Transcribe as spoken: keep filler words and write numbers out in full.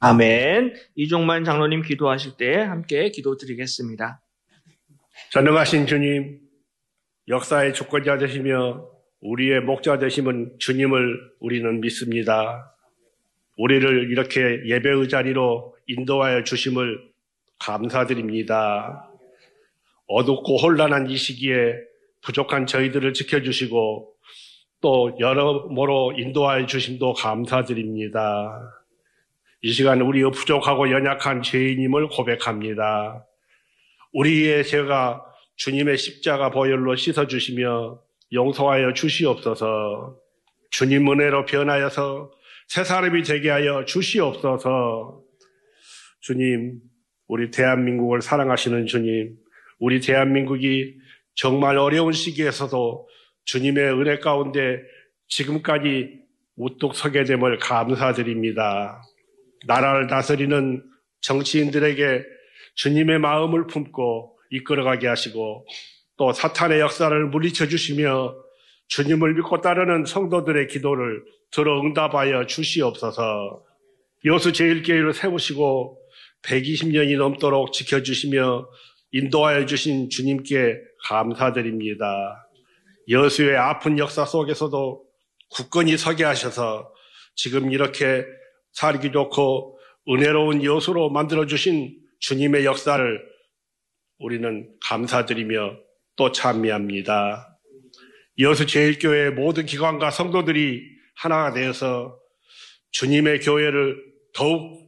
아멘. 이종만 장로님 기도하실 때 함께 기도드리겠습니다. 전능하신 주님, 역사의 주권자 되시며 우리의 목자 되심은 주님을 우리는 믿습니다. 우리를 이렇게 예배의 자리로 인도하여 주심을 감사드립니다. 어둡고 혼란한 이 시기에 부족한 저희들을 지켜주시고 또 여러모로 인도하여 주심도 감사드립니다. 이 시간 우리의 부족하고 연약한 죄인임을 고백합니다. 우리의 죄가 주님의 십자가 보혈로 씻어주시며 용서하여 주시옵소서. 주님 은혜로 변하여서 새 사람이 되게 하여 주시옵소서. 주님, 우리 대한민국을 사랑하시는 주님, 우리 대한민국이 정말 어려운 시기에서도 주님의 은혜 가운데 지금까지 우뚝 서게 됨을 감사드립니다. 나라를 다스리는 정치인들에게 주님의 마음을 품고 이끌어가게 하시고 또 사탄의 역사를 물리쳐 주시며 주님을 믿고 따르는 성도들의 기도를 들어 응답하여 주시옵소서. 여수 제일교회를 세우시고 백이십 년이 넘도록 지켜주시며 인도하여 주신 주님께 감사드립니다. 여수의 아픈 역사 속에서도 굳건히 서게 하셔서 지금 이렇게 살기 좋고 은혜로운 여수로 만들어주신 주님의 역사를 우리는 감사드리며 또 찬미합니다. 여수 제일교회 모든 기관과 성도들이 하나가 되어서 주님의 교회를 더욱